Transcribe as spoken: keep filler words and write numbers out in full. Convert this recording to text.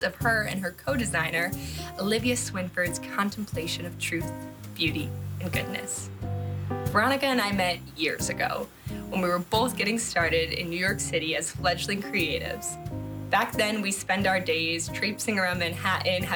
of her and her co-designer, Olivia Swinford's contemplation of truth, beauty, and goodness. Veronica and I met years ago when we were both getting started in New York City as fledgling creatives. Back then, we spent our days traipsing around Manhattan,